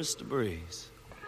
Mr. Breeze.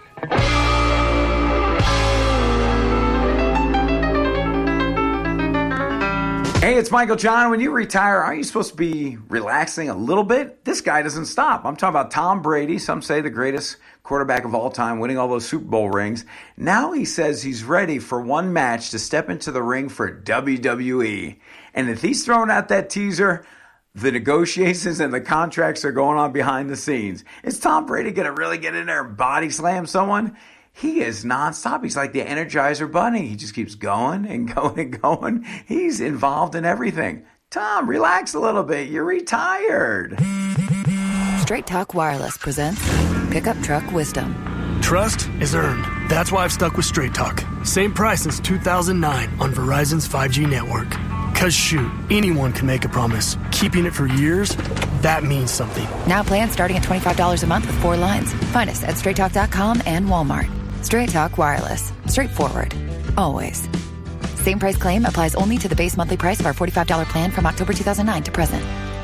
Hey, it's Michael John. When you retire, aren't you supposed to be relaxing a little bit? This guy doesn't stop. I'm talking about Tom Brady, some say the greatest quarterback of all time, winning all those Super Bowl rings. Now he says he's ready for one match to step into the ring for WWE. And if he's throwing out that teaser, the negotiations and the contracts are going on behind the scenes. Is Tom Brady going to really get in there and body slam someone? He is nonstop. He's like the Energizer Bunny. He just keeps going and going and going. He's involved in everything. Tom, relax a little bit. You're retired. Straight Talk Wireless presents Pickup Truck Wisdom. Trust is earned. That's why I've stuck with Straight Talk. Same price since 2009 on Verizon's 5G network. Cause shoot, anyone can make a promise. Keeping it for years, that means something. Now plans starting at $25 a month with 4 lines. Find us at straighttalk.com and Walmart. Straight Talk Wireless. Straightforward. Always. Same price claim applies only to the base monthly price of our $45 plan from October 2009 to present.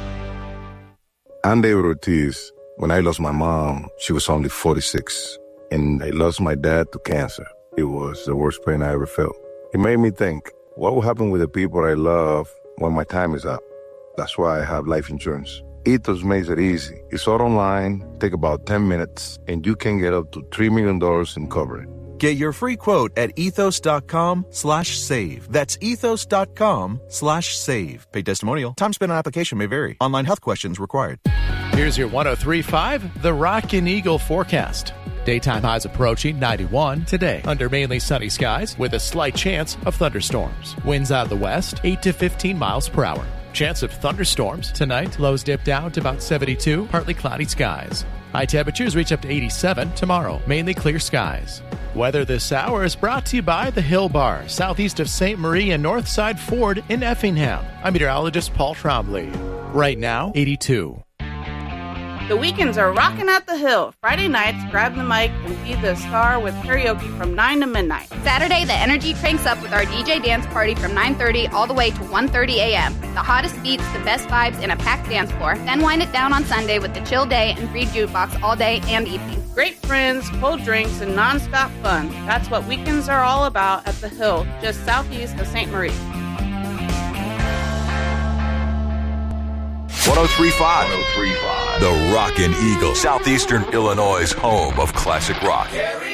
I'm David Ortiz. When I lost my mom, she was only 46. And I lost my dad to cancer. It was the worst pain I ever felt. It made me think, what will happen with the people I love when my time is up? That's why I have life insurance. Ethos makes it easy. It's all online, take about 10 minutes, and you can get up to $3 million in coverage. Get your free quote at ethos.com/save. That's ethos.com/save. Paid testimonial. Time spent on application may vary. Online health questions required. Here's your 103.5 The Rock and Eagle forecast. Daytime highs approaching 91 today under mainly sunny skies with a slight chance of thunderstorms. Winds out of the west 8 to 15 miles per hour. Chance of thunderstorms tonight. Lows dip down to about 72, partly cloudy skies. High temperatures reach up to 87 tomorrow. Mainly clear skies. Weather this hour is brought to you by the Hill Bar, southeast of St. Marie and Northside Ford in Effingham. I'm meteorologist Paul Trombley. Right now, 82. The weekends are rocking at the Hill. Friday nights, grab the mic and be the star with karaoke from 9 to midnight. Saturday, the energy cranks up with our DJ dance party from 9:30 all the way to 1:30 a.m. The hottest beats, the best vibes, and a packed dance floor. Then wind it down on Sunday with the chill day and free jukebox all day and evening. Great friends, cold drinks, and nonstop fun. That's what weekends are all about at the Hill, just southeast of St. Marie. 103.5. The Rock and Eagle, Southeastern Illinois' home of classic rock.